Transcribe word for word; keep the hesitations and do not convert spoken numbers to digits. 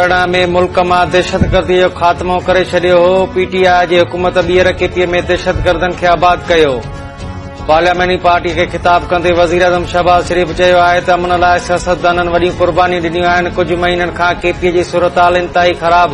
तेलंगाना में मुल्क मां दहशतगर्दी जो ख़ात्मो करे छडि॒यो हो। पीटीआई जी हुकूमत ॿीहर केपीए में दहशतगर्दनि खे आबाद कयो। पार्लियामेंटी पार्टी खे ख़िताब कंदे वज़ीर आज़म शहबाज शरीफ़ चयो आहे त अमन लाइ सियासतदाननि वॾियूं क़ुर्बानी ॾिनियूं आहिनि। कुझु महीननि खां केपीए जी सूरत हाल इंतहाई ख़राब